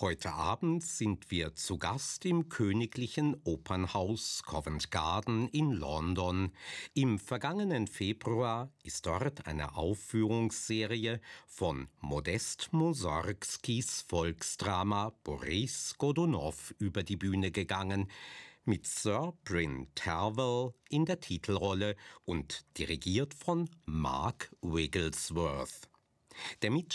Heute Abend sind wir zu Gast im Königlichen Opernhaus Covent Garden in London. Im vergangenen Februar ist dort eine Aufführungsserie von Modest Mussorgskis Volksdrama Boris Godunow über die Bühne gegangen, mit Sir Bryn Tervel in der Titelrolle und dirigiert von Mark Wigglesworth. Der